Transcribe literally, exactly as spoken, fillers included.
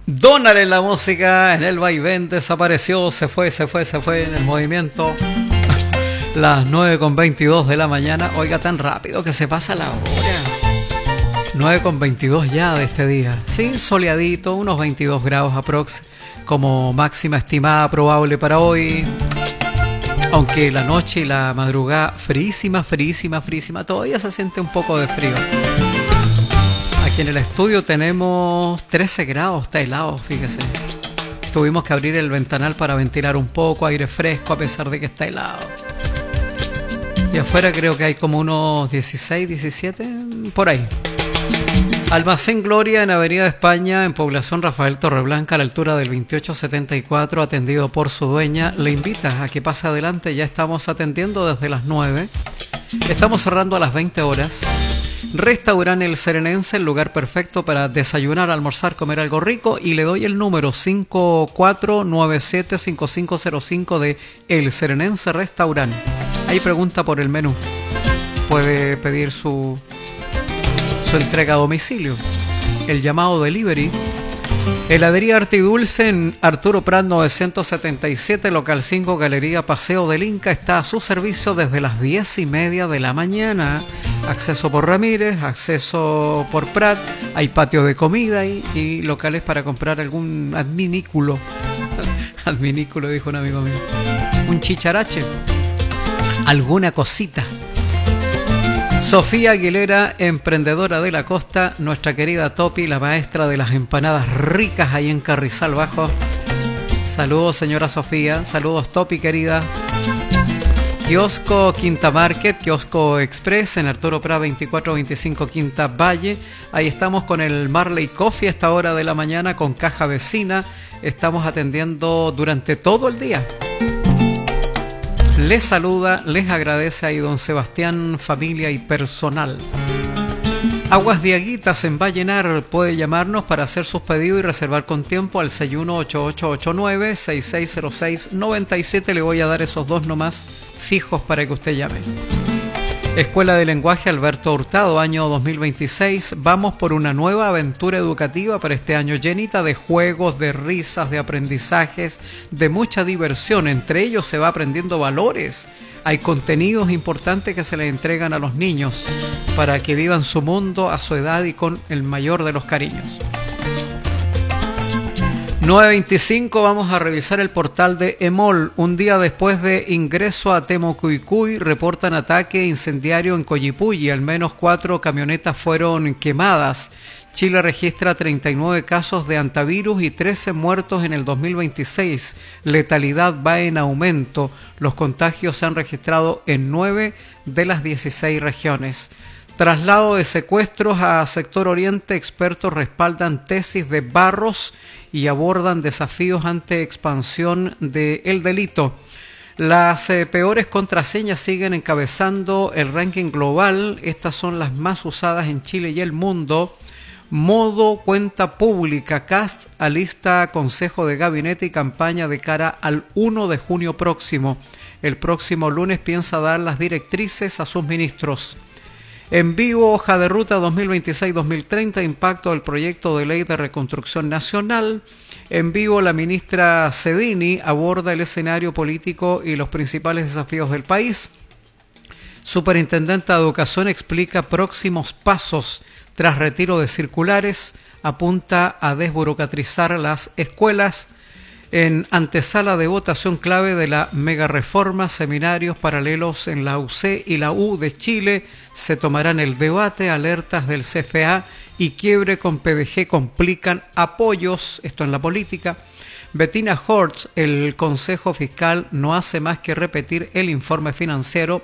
Dónale la música en el vaivén, desapareció, se fue, se fue, se fue en el movimiento. Las nueve con veintidós de la mañana. Oiga, tan rápido que se pasa la hora. nueve con veintidós ya de este día. Sí, soleadito, unos veintidós grados aprox como máxima estimada probable para hoy. Aunque la noche y la madrugada frísima, frísima, frísima, todavía se siente un poco de frío. Aquí en el estudio tenemos trece grados, está helado, fíjese. Tuvimos que abrir el ventanal para ventilar un poco, aire fresco a pesar de que está helado. Y afuera creo que hay como unos dieciséis, diecisiete, por ahí. Almacén Gloria en Avenida España, en Población Rafael Torreblanca, a la altura del veintiocho setenta y cuatro, atendido por su dueña. Le invita a que pase adelante, ya estamos atendiendo desde las nueve. Estamos cerrando a las veinte horas. Restaurante El Serenense, el lugar perfecto para desayunar, almorzar, comer algo rico. Y le doy el número cinco cuatro nueve siete cinco cinco cero cinco de El Serenense Restaurante. Ahí pregunta por el menú. Puede pedir su, su entrega a domicilio. El llamado delivery. Heladería Arte y Dulce en Arturo Prat novecientos setenta y siete, local cinco, Galería Paseo del Inca. Está a su servicio desde las diez y media de la mañana. Acceso por Ramírez, acceso por Prat. Hay patio de comida y, y locales para comprar algún adminículo. Adminículo, dijo un amigo mío. Un chicharache. Alguna cosita. Sofía Aguilera, emprendedora de la costa, nuestra querida Topi, la maestra de las empanadas ricas ahí en Carrizal Bajo. Saludos, señora Sofía. Saludos, Topi, querida. Kiosco Quinta Market, Kiosco Express en Arturo Prat veinticuatro veinticinco Quinta Valle. Ahí estamos con el Marley Coffee a esta hora de la mañana con caja vecina. Estamos atendiendo durante todo el día. Les saluda, les agradece ahí don Sebastián, familia y personal. Aguas de Aguitas en Vallenar, puede llamarnos para hacer sus pedidos y reservar con tiempo al seis uno ocho ocho ocho nueve seis seis cero seis nueve siete. Le voy a dar esos dos nomás fijos para que usted llame. Escuela de Lenguaje Alberto Hurtado, año dos mil veintiséis. Vamos por una nueva aventura educativa para este año, llenita de juegos, de risas, de aprendizajes, de mucha diversión. Entre ellos se va aprendiendo valores. Hay contenidos importantes que se les entregan a los niños para que vivan su mundo a su edad y con el mayor de los cariños. nueve veinticinco, vamos a revisar el portal de EMOL. Un día después de ingreso a Temocuycuy, reportan ataque incendiario en Collipulli. Al menos cuatro camionetas fueron quemadas. Chile registra treinta y nueve casos de antivirus y trece muertos en el dos mil veintiséis. Letalidad va en aumento. Los contagios se han registrado en nueve de las dieciséis regiones. Traslado de secuestros a sector oriente. Expertos respaldan tesis de Barros y abordan desafíos ante expansión del delito. Las eh, peores contraseñas siguen encabezando el ranking global. Estas son las más usadas en Chile y el mundo. Modo cuenta pública. Cast alista consejo de gabinete y campaña de cara al uno de junio próximo. El próximo lunes piensa dar las directrices a sus ministros. En vivo, hoja de ruta dos mil veintiséis dos mil treinta, impacto del proyecto de ley de reconstrucción nacional. En vivo, la ministra Cedini aborda el escenario político y los principales desafíos del país. Superintendente de Educación explica próximos pasos tras retiro de circulares. Apunta a desburocratizar las escuelas. En antesala de votación clave de la mega reforma, seminarios paralelos en la U C y la U de Chile se tomarán el debate. Alertas del C F A y quiebre con P D G complican apoyos, esto en la política. Bettina Hortz, el Consejo Fiscal no hace más que repetir el informe financiero